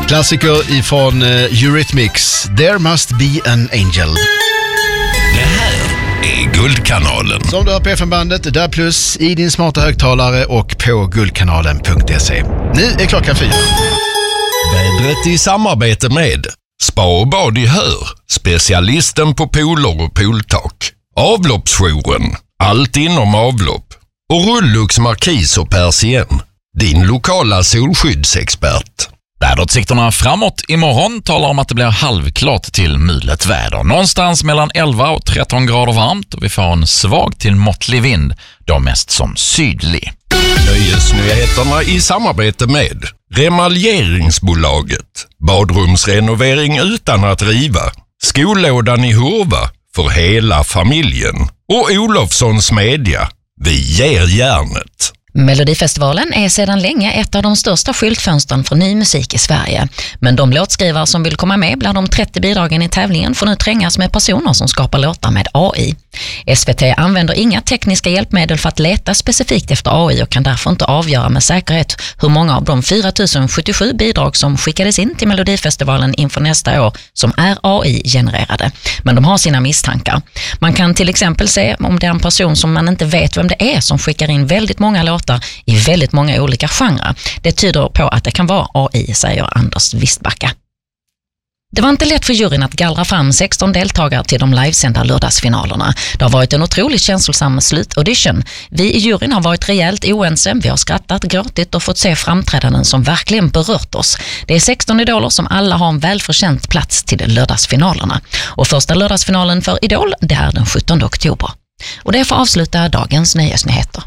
Klassiker ifrån Eurythmics. There must be an angel. Det här är Guldkanalen. Som du har på FM-bandet, där plus i din smarta högtalare och på guldkanalen.se. Nu är klockan 4. Vädret i samarbete med Spa och bad i Hör, specialisten på pooler och pooltak. Avloppsjouren, allt inom avlopp. Och Rullux Markis och Persien, din lokala solskyddsexpert. Väderutsikterna framåt imorgon talar om att det blir halvklart till mulet väder. Någonstans mellan 11 och 13 grader varmt och vi får en svag till måttlig vind, då mest som sydlig. Nöjesnyheterna i samarbete med Remaljeringsbolaget. Badrumsrenovering utan att riva. Skollådan i Hurva för hela familjen. Och Olofssons Media. Vi ger järnet. Melodifestivalen är sedan länge ett av de största skyltfönstren för ny musik i Sverige. Men de låtskrivare som vill komma med bland de 30 bidragen i tävlingen får nu trängas med personer som skapar låtar med AI. SVT använder inga tekniska hjälpmedel för att leta specifikt efter AI och kan därför inte avgöra med säkerhet hur många av de 4077 bidrag som skickades in till Melodifestivalen inför nästa år som är AI-genererade. Men de har sina misstankar. Man kan till exempel se om det är en person som man inte vet vem det är som skickar in väldigt många låtar i väldigt många olika genrer. Det tyder på att det kan vara AI, säger Anders Wistbacka. Det var inte lätt för juryn att gallra fram 16 deltagare till de livesända lördagsfinalerna. Det har varit en otroligt känslosam slutaudition. Vi i juryn har varit rejält oense. Vi har skrattat, gråtit och fått se framträdanden som verkligen berört oss. Det är 16 idoler som alla har en välförtjänt plats till lördagsfinalerna. Och första lördagsfinalen för Idol, det är den 17 oktober. Och det får avsluta dagens nöjesnyheter.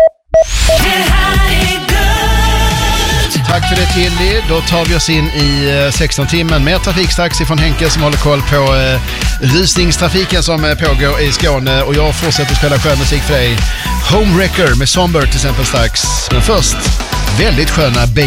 Tack för det, Tilly. Då tar vi oss in i 16 timmen. Mer trafikstrax ifrån Henke som håller koll på rusningstrafiken som pågår i Skåne. Och jag fortsätter spela skön musik för dig. Homewrecker med Somber till exempel strax. Men först, väldigt sköna